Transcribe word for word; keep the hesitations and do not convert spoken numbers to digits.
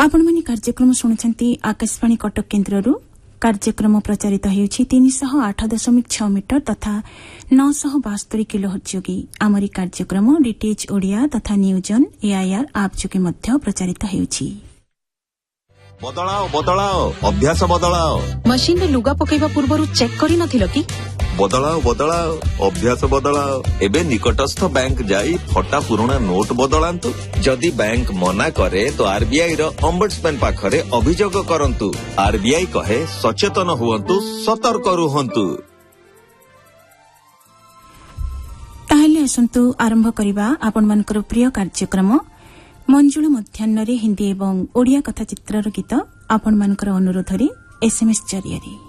आपण माने कार्यक्रम शुणुछंती आकाशवाणी कटक केन्द्ररू कार्यक्रम प्रचारित हेउछि तीन सौ आठ दशमिक छह मीटर तथा नौ सौ बास्तरी किलोहर्ट्ज जोगी आमरी कार्यक्रम डीटीएच ओडिया तथा न्यूजन एआईआर आप जोगे मध्य प्रचारित हेउछि। बदलाओ बदलाओ अभ्यास बदलाओ मशीन रे लुगा पकेइबा पूर्वरु चेक करि नथिलो कि बदलाओ बदलाओ अभ्यास बदलाओ एबे निकटस्थ बैंक जाई फटा पुराना नोट बदलांतु जदि बैंक मना करे तो आरबीआई रो ओम्बड्समैन पाखरे अभियोग करंतु। आरबीआई कहे सचेतन हुवंतु सतर्क रुहंतु। ताहले असंतु आरंभ करिबा आपण मानकर प्रिय कार्यक्रम मंजुळ मध्याह्न रे हिंदी एवं ओडिया कथा चित्रर गीत आपण मानकर अनुरोध रे एसएमएस जरिया रे।